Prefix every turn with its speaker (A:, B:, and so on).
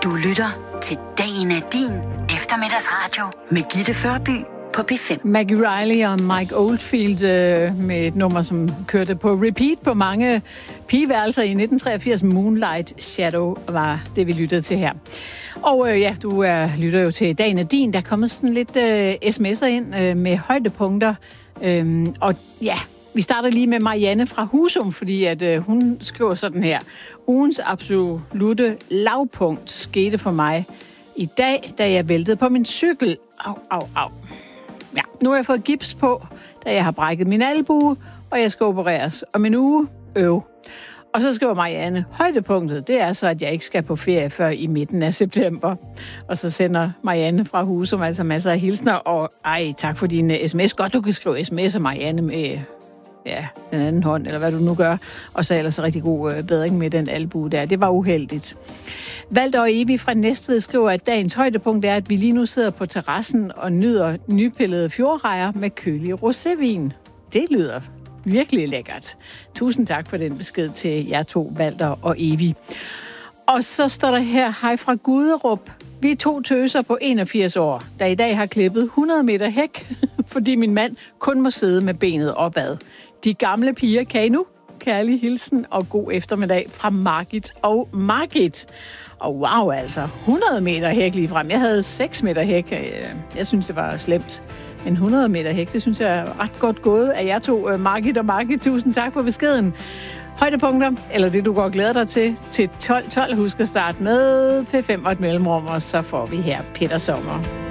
A: Du lytter til Dagen er din eftermiddagsradio med Gitte Førby på P5.
B: Maggie Riley og Mike Oldfield med et nummer, som kørte på repeat på mange pigeværelser i 1983. Moonlight Shadow var det, vi lyttede til her. Og du lytter jo til Dagen er din. Der er kommet sådan lidt sms'er ind med højdepunkter. Og ja, vi starter lige med Marianne fra Husum, fordi at hun skriver sådan her. Ugens absolutte lavpunkt skete for mig i dag, da jeg væltede på min cykel. Au. Ja, nu har jeg fået gips på, da jeg har brækket min albue, og jeg skal opereres om en uge. Og så skriver Marianne, højdepunktet, det er så, at jeg ikke skal på ferie før i midten af september. Og så sender Marianne fra Husum altså masser af hilsner, og tak for din sms. Godt, du kan skrive sms'er, Marianne, med den anden hånd, eller hvad du nu gør. Og så ellers rigtig god bedring med den albue der. Det var uheldigt. Valter og Evi fra Næstved skriver, at dagens højdepunkt er, at vi lige nu sidder på terrassen og nyder nypillede fjordrejer med kølig rosévin. Det lyder virkelig lækkert. Tusind tak for den besked til jer to, Valter og Evi. Og så står der her, hej fra Guderup. Vi er 2 tøser på 81 år, der i dag har klippet 100 meter hæk, fordi min mand kun må sidde med benet opad. De gamle piger kan I nu. Kærlig hilsen og god eftermiddag fra Margit og Margit. Og wow, altså 100 meter hæk lige frem. Jeg havde 6 meter hæk. Jeg synes, det var slemt. Men 100 meter hæk, det synes jeg er ret godt gået af jer to, Margit og Margit. Tusind tak for beskeden. Højdepunkter, eller det du går og glæder dig til 12.12. Husk at starte med P5 og et mellemrum, og så får vi her Peter Sommer.